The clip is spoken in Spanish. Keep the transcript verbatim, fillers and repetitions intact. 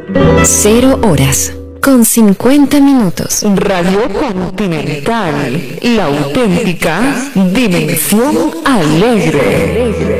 Cero horas con cincuenta minutos. Radio Continental, la auténtica dimensión alegre.